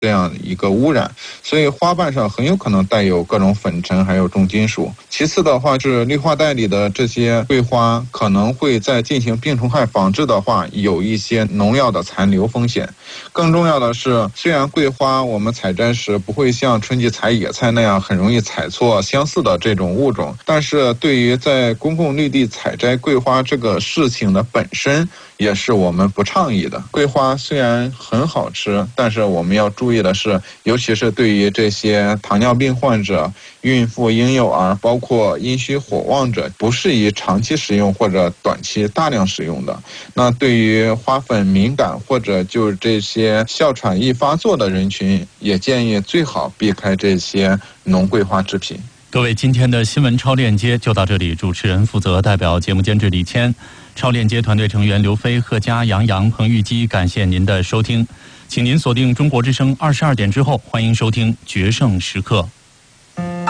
这样一个污染，所以花瓣上很有可能带有各种粉尘还有重金属。其次的话是绿化带里的这些桂花可能会在进行病虫害防治的话有一些农药的残留风险。更重要的是，虽然桂花我们采摘时不会像春季采野菜那样很容易采错相似的这种物种，但是对于在公共绿地采摘桂花这个事情的本身也是我们不倡议的。桂花虽然很好吃，但是我们要注意的是，尤其是对于这些糖尿病患者、孕妇、婴幼儿，包括阴虚火旺者，不适宜长期食用或者短期大量使用的。那对于花粉敏感或者就这些哮喘易发作的人群，也建议最好避开这些浓桂花制品。 各位，今天的新闻超链接就到这里，主持人负责，代表节目监制李谦，超链接团队成员刘飞、贺佳、杨洋、彭玉基，感谢您的收听，请您锁定中国之声22点之后，欢迎收听决胜时刻。